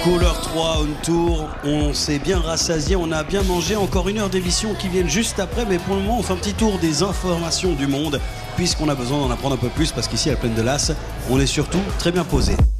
Couleur 3 on tour, on s'est bien rassasié, on a bien mangé, encore une heure d'émission qui viennent juste après, mais pour le moment on fait un petit tour des informations du monde, puisqu'on a besoin d'en apprendre un peu plus, parce qu'ici à la Plaine de Las, on est surtout très bien posé.